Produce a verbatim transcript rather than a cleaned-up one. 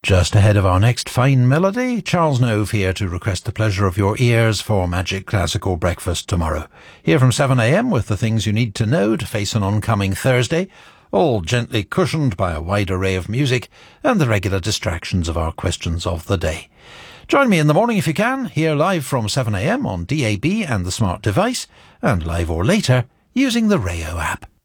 Just ahead of our next fine melody, Charles Nove here to request the pleasure of your ears for Magic Classical Breakfast tomorrow. Here from seven a m with the things you need to know to face an oncoming Thursday, all gently cushioned by a wide array of music and the regular distractions of our questions of the day. Join me in the morning if you can, here live from seven a m on D A B and the smart device, and live or later using the Rayo app.